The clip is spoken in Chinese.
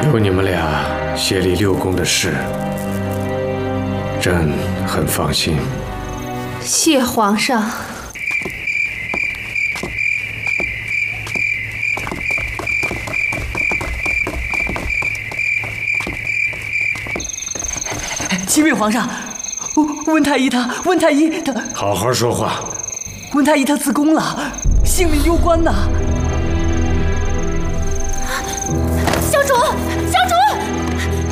有你们俩协理六宫的事，朕很放心。 谢皇上。 启禀皇上，温太医他， 好好说话。 温太医他自宫了，性命攸关呐！ 小主，小主！